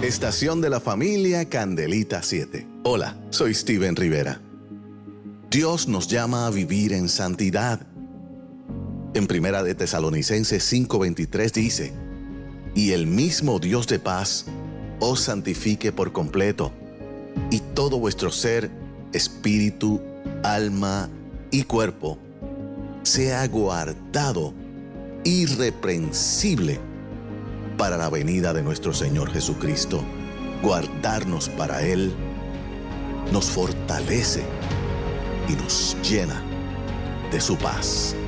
Estación de la familia Candelita 7. Hola, soy Steven Rivera. Dios nos llama a vivir en santidad. En Primera de Tesalonicenses 5:23 dice: y el mismo Dios de paz os santifique por completo, y todo vuestro ser, espíritu, alma y cuerpo, sea guardado irreprensible para la venida de nuestro Señor Jesucristo. Guardarnos para Él nos fortalece y nos llena de su paz.